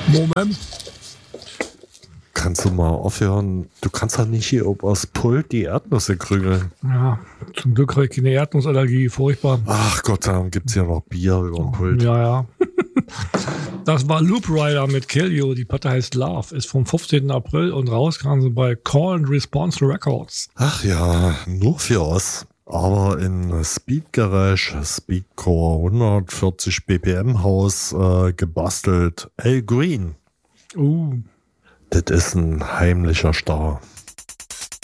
Moment. Kannst du mal aufhören? Du kannst doch nicht hier übers Pult die Erdnüsse krügeln. Ja, zum Glück habe ich keine Erdnussallergie. Furchtbar. Ach Gott, dann gibt es ja noch Bier über dem Pult. Ja. Das war Loop Rider mit Kill You. Die Platte heißt Love. Ist vom 15. April und rauskam sie bei Call and Response Records. Ach ja, nur für uns. Aber in Speed Garage, Speedcore 140 BPM Haus gebastelt. Al Green. Das ist ein heimlicher Star.